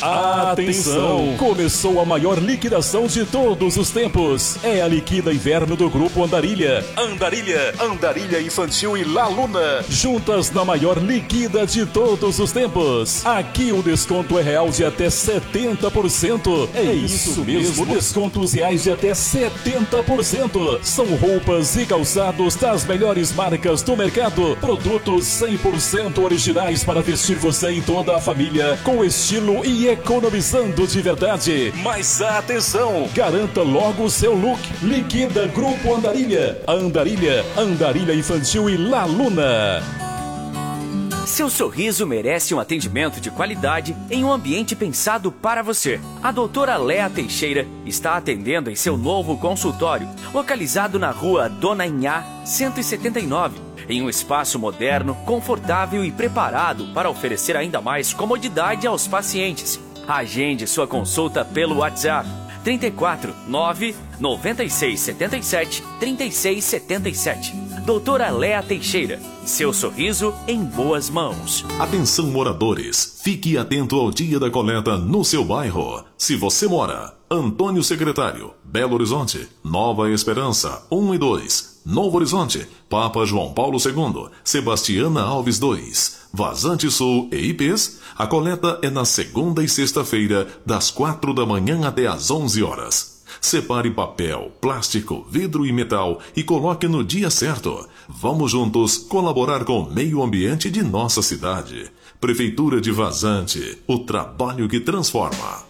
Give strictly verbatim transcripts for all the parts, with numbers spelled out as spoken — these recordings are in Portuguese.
Atenção! Começou a maior liquidação de todos os tempos. É a Liquida Inverno do Grupo Andarilha. Andarilha, Andarilha Infantil e La Luna. Juntas na maior liquida de todos os tempos. Aqui o desconto é real de até setenta por cento. É, é isso mesmo, descontos reais de até setenta por cento. São roupas e calçados das melhores marcas do mercado. Produtos cem por cento originais para vestir você e toda a família com estilo e economizando de verdade. Mas atenção, garanta logo o seu look. Liquida Grupo Andarilha. Andarilha, Andarilha Infantil e La Luna. Seu sorriso merece um atendimento de qualidade em um ambiente pensado para você. A doutora Léa Teixeira está atendendo em seu novo consultório, localizado na rua Dona Inhá, cento e setenta e nove, em um espaço moderno, confortável e preparado para oferecer ainda mais comodidade aos pacientes. Agende sua consulta pelo WhatsApp trinta e quatro, nove, noventa e seis, setenta e sete, trinta e seis setenta e sete. Doutora Léa Teixeira, seu sorriso em boas mãos. Atenção moradores, fique atento ao dia da coleta no seu bairro. Se você mora Antônio Secretário, Belo Horizonte, Nova Esperança, um e dois, Novo Horizonte, Papa João Paulo segundo, Sebastiana Alves dois, Vazante Sul e I Pês, a coleta é na segunda e sexta-feira, das quatro da manhã até às onze horas. Separe papel, plástico, vidro e metal e coloque no dia certo. Vamos juntos colaborar com o meio ambiente de nossa cidade. Prefeitura de Vazante, o trabalho que transforma.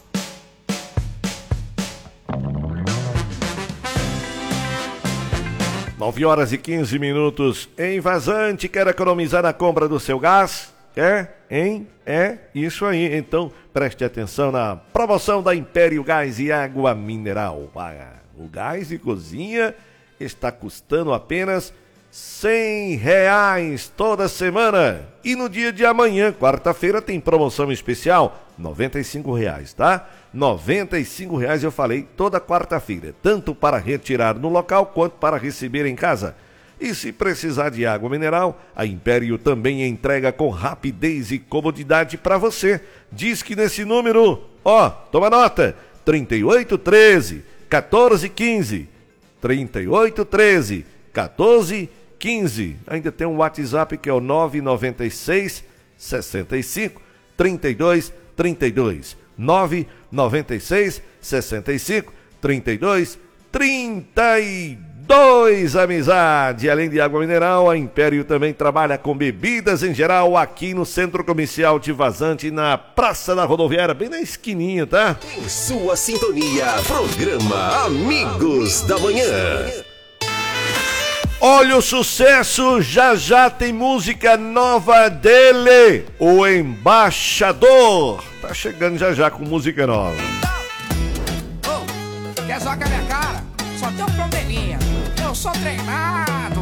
nove horas e quinze minutos em Vazante. Quer economizar na compra do seu gás? Quer? Hein? É isso aí. Então, preste atenção na promoção da Império Gás e Água Mineral. O gás de cozinha está custando apenas cem reais toda semana. E no dia de amanhã, quarta-feira, tem promoção especial, noventa e cinco reais, tá? noventa e cinco reais eu falei toda quarta-feira, tanto para retirar no local quanto para receber em casa. E se precisar de água mineral, a Império também entrega com rapidez e comodidade para você. Diz que nesse número, ó, toma nota, trinta e oito, treze, quatorze, quinze. trinta e oito, treze, quatorze, quinze. Ainda tem um WhatsApp que é o nove nove seis, sessenta e cinco, trinta e dois, trinta e dois. nove nove seis, sessenta e cinco, trinta e dois, trinta e dois, amizade. Além de água mineral, a Império também trabalha com bebidas em geral aqui no Centro Comercial de Vazante, na Praça da Rodoviária, bem na esquininha, tá? Em sua sintonia, programa Amigos da Manhã. Olha o sucesso, já já tem música nova dele, o Embaixador. Tá chegando já já com música nova. Oh, quer zoar com a minha cara? Só tem um probleminha. Eu sou treinado